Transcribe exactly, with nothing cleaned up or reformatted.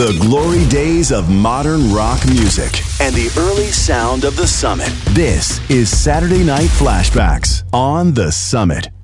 The glory days of modern rock music and the early sound of the Summit. This is Saturday Night Flashbacks on The Summit.